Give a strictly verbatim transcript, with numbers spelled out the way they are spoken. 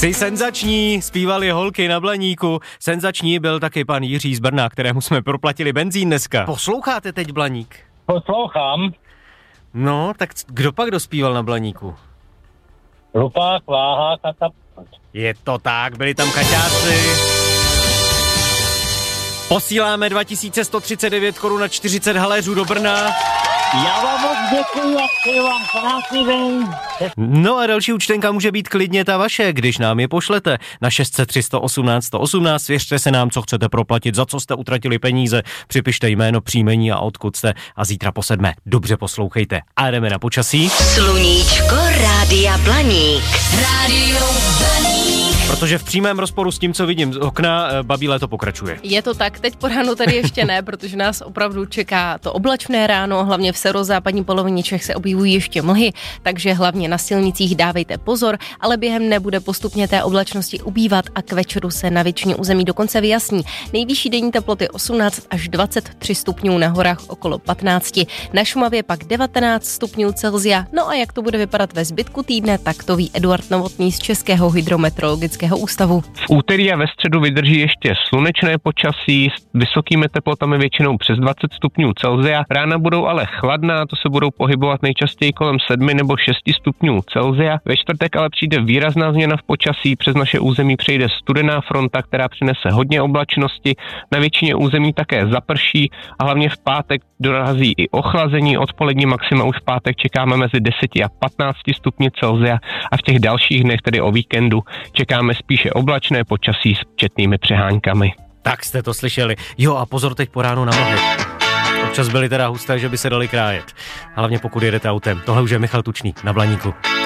Jsi senzační, zpívali holky na Blaníku. Senzační byl taky pan Jiří z Brna, kterému jsme proplatili benzín dneska. Posloucháte teď Blaník? Poslouchám. No, tak kdo pak dospíval na Blaníku? Lupák, Váha, Katap. Je to tak, byli tam kaťáci. Posíláme dva tisíce sto třicet devět korun na čtyřicet haléřů do Brna. Já vám moc děkuji a přeju vám krásný den. No a další účtenka může být klidně ta vaše, když nám je pošlete na šest set tři sto osmnáct sto osmnáct. Svěřte se nám, co chcete proplatit, za co jste utratili peníze, připište jméno, příjmení a odkud jste a zítra po sedmé. Dobře poslouchejte. A jdeme na počasí. Sluníčko Rádia Blaník. Rádio Blaník. Protože v přímém rozporu s tím, co vidím z okna, babí léto pokračuje. Je to tak, teď po ránu tady ještě ne, protože nás opravdu čeká to oblačné ráno, hlavně v severozápadní polovině Čech se objevují ještě mlhy, takže hlavně na silnicích dávejte pozor, ale během dne bude postupně té oblačnosti ubývat a k večeru se na většině území dokonce vyjasní. Nejvyšší denní teploty osmnáct až dvacet tři stupňů, na horách okolo patnáct, na Šumavě pak devatenáct stupňů Celsia. No a jak to bude vypadat ve zbytku týdne, tak to ví Eduard Novotný z Českého hydrometeorologického ústavu. V úterý a ve středu vydrží ještě slunečné počasí s vysokými teplotami většinou přes dvacet stupňů Celsia. Rána budou ale chladná, to se budou pohybovat nejčastěji kolem sedmi nebo šesti stupňů Celsia. Ve čtvrtek ale přijde výrazná změna v počasí, přes naše území přejde studená fronta, která přinese hodně oblačnosti, na většině území také zaprší a hlavně v pátek dorazí i ochlazení. Odpolední maxima už v pátek čekáme mezi deseti a patnácti stupni Celsia a v těch dalších dnech, tedy o víkendu, čekáme spíše oblačné počasí s četnými přeháňkami. Tak jste to slyšeli. Jo a pozor teď po ránu na mlhy. Občas byly teda husté, že by se dali krájet. Hlavně pokud jedete autem. Tohle už je Michal Tučný na Blaníku.